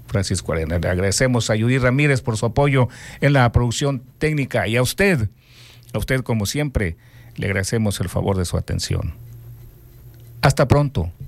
Francisco Arena. Le agradecemos a Judith Ramírez por su apoyo en la producción técnica y a usted como siempre, le agradecemos el favor de su atención. Hasta pronto.